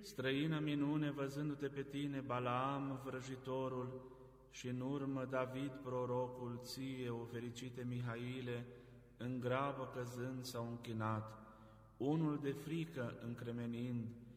Străină minune, văzându-te pe tine, Balaam, vrăjitorul, și în urmă David, prorocul, ție, o fericite Mihaile, în grabă căzând s-au închinat, unul de frică încremenind,